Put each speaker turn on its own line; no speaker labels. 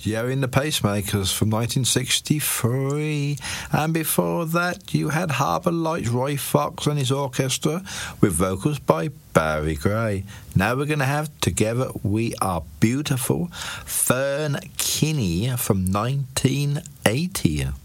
Jerry and the Pacemakers from 1963. And before that, you had Harbour Lights, Roy Fox and his orchestra with vocals by Barry Gray. Now we're going to have Together We Are Beautiful, Fern Kinney from 1980.